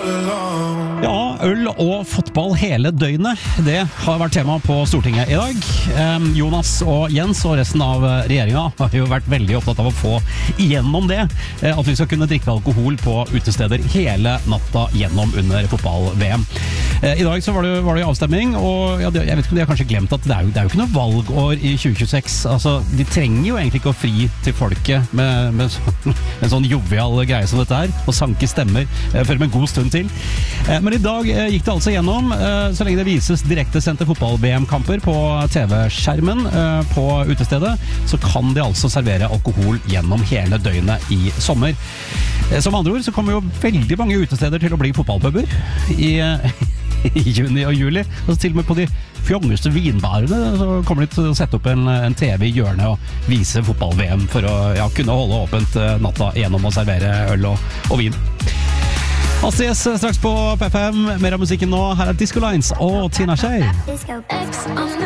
Ja, øl og fotball hele døgnet, det har vært tema på Stortinget i dag. Jonas og Jens og resten av regjeringen har jo vært veldig opptatt av å få igjennom det, at vi skal kunne drikke alkohol på utesteder hele natta gjennom under fotball-VM. I dag så var det avstemning, og jeg vet ikke om de har kanskje glemt at det er jo ikke noe valgår i 2026. Altså, de trenger jo egentlig ikke å fri til folket med en sånn jovial greie som dette her, og sanke stemmer for en god stund til. Men i dag gikk det altså gjennom, så lenge det vises direktesendte fotball-VM-kamper på TV-skjermen på utestedet, så kan de altså servere alkohol gjennom hele døgnet i sommer. Som andre ord så kommer jo veldig mange utesteder til å bli fotballpuber i juni og juli, og til og med på de fjongeste vinbarene så kommer de til å sette opp en TV i hjørnet og vise fotball-VM for å kunne holde åpent natta gjennom å servere øl og vin. Astrid S straks på P5, mer av musikken nå. Her er Disco Lines og Tina Shay.